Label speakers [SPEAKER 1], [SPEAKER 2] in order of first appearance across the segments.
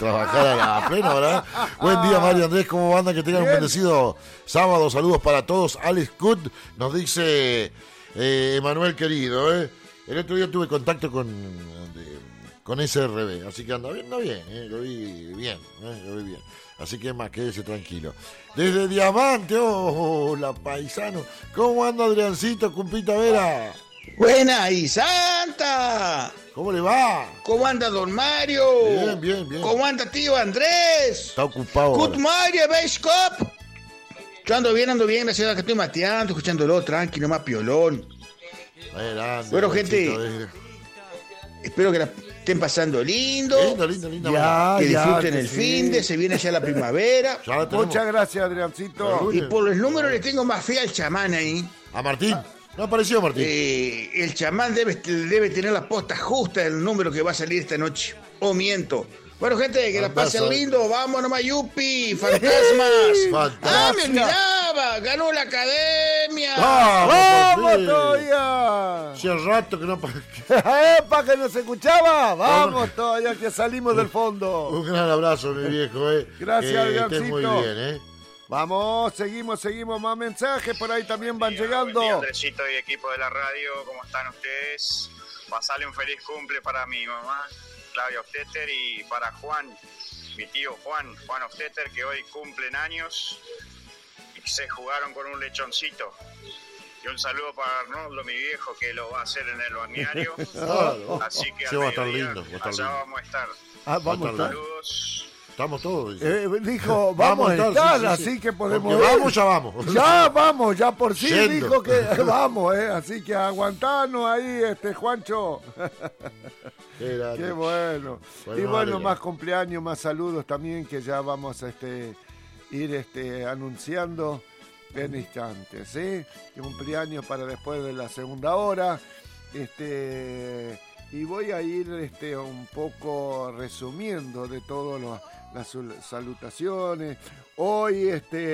[SPEAKER 1] trabajar a pleno, ¿verdad? Buen día, Mario Andrés, ¿cómo andan? Que tengan un bendecido sábado. Saludos para todos. Alex Good nos dice Emanuel querido, ¿eh? El otro día tuve contacto con SRB, así que anda bien, lo vi bien, lo vi bien. Así que más, quédese tranquilo. Desde Diamante, hola paisano. ¿Cómo anda Adriancito, Cumpita Vera?
[SPEAKER 2] Buena y santa.
[SPEAKER 1] ¿Cómo le va?
[SPEAKER 2] ¿Cómo anda don Mario?
[SPEAKER 1] Bien.
[SPEAKER 2] ¿Cómo anda tío Andrés?
[SPEAKER 1] Está ocupado.
[SPEAKER 2] Good Mario, Beiscop. Yo ando bien, gracias a que estoy mateando, escuchándolo tranquilo, más piolón. Bueno, gente, espero que la estén pasando lindo.
[SPEAKER 1] Lindo.
[SPEAKER 2] Que disfruten el finde, se viene ya la primavera.
[SPEAKER 3] Muchas gracias, Adriancito.
[SPEAKER 2] Y por los números le tengo más fe al chamán ahí.
[SPEAKER 1] ¿A Martín? No apareció Martín.
[SPEAKER 2] El chamán debe tener la posta justa del número que va a salir esta noche. O miento. Bueno, gente, que la pasen lindo. Vámonos, Mayupi. Fantasmas. Me olvidaba. Ganó la academia.
[SPEAKER 3] ¡Vamos todavía!
[SPEAKER 1] Hace rato que no...
[SPEAKER 3] ¡Epa, que nos escuchaba! ¡Vamos todavía, que salimos del fondo!
[SPEAKER 1] Un gran abrazo, mi viejo,
[SPEAKER 3] Gracias, Adriancito.
[SPEAKER 1] Estés muy bien,
[SPEAKER 3] Vamos, seguimos, más mensajes, por ahí también van llegando.
[SPEAKER 4] Buen día, Andresito y equipo de la radio, ¿cómo están ustedes? Pasarle un feliz cumple para mi mamá, Claudia Ofteter, y para Juan, mi tío Juan Ofteter, que hoy cumplen años y se jugaron con un lechoncito. Y un saludo para Arnoldo, mi viejo, que lo va a hacer en el balneario. Así que
[SPEAKER 1] sí, va a estar lindo.
[SPEAKER 4] Allá vamos a estar.
[SPEAKER 3] Vamos a estar.
[SPEAKER 4] Saludos.
[SPEAKER 1] Estamos todos.
[SPEAKER 3] Dijo, vamos a estar, sí. Así que podemos...
[SPEAKER 1] Vamos, ya vamos.
[SPEAKER 3] Ya vamos, ya por sí
[SPEAKER 1] Yendo.
[SPEAKER 3] dijo que vamos, así que aguantanos ahí, Juancho. Qué bueno. Y bueno, más cumpleaños, más saludos también, que ya vamos a ir anunciando en instantes, ¿sí? Cumpleaños para después de la segunda hora. Y voy a ir un poco resumiendo de todas las salutaciones. Hoy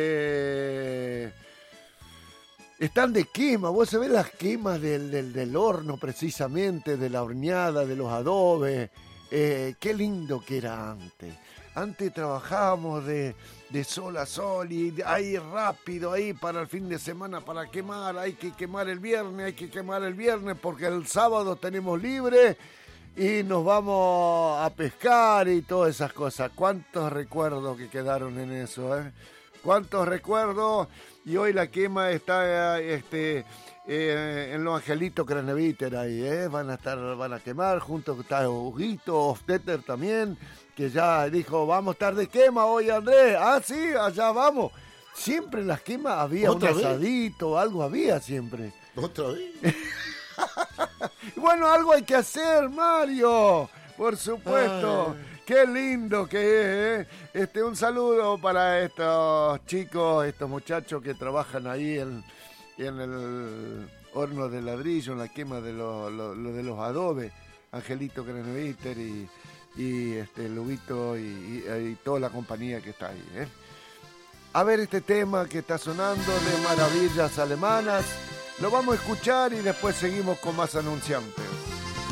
[SPEAKER 3] están de quema, vos sabés las quemas del horno precisamente, de la horneada, de los adobes. Qué lindo que era antes. Antes trabajábamos de sol a sol y ahí rápido, ahí para el fin de semana, para quemar. Hay que quemar el viernes porque el sábado tenemos libre y nos vamos a pescar y todas esas cosas. ¿Cuántos recuerdos que quedaron en eso, ¿Cuántos recuerdos? Y hoy la quema está en los Angelitos Craneviter ahí, van a quemar, junto con está Huguito, Ofteter también, que ya dijo, vamos a estar de quema hoy, Andrés. Ah, sí, allá vamos. Siempre en las quemas había un asadito, algo había siempre.
[SPEAKER 1] ¿Otra vez?
[SPEAKER 3] Bueno, algo hay que hacer, Mario. Por supuesto. Qué lindo que es, un saludo para estos chicos, estos muchachos que trabajan ahí en el horno de ladrillo, en la quema de los adobes. Angelito Craneviter y Lubito y toda la compañía que está ahí, A ver este tema que está sonando de Maravillas Alemanas. Lo vamos a escuchar y después seguimos con más anunciantes.